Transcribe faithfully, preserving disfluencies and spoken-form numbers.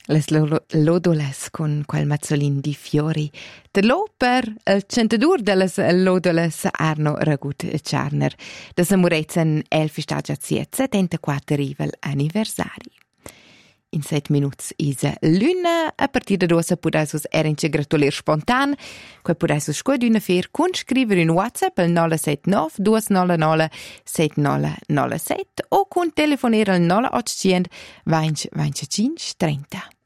Les lodoles con quel mazzolin di fiori. De lo per il centadur delles lodoles Arno Ragut Czarner. Da Samurezen el festagia ziet settantaquattro rivel anniversari. In set minuts is l'una, a partir de dosa podaisus erince gratulir spontan, quai podaisus sco d'una fer cun scriver un WhatsApp al nove sette nove due nove nove sette nove nove sette o cun telefonare al nove otto zero zero venti venticinque trenta.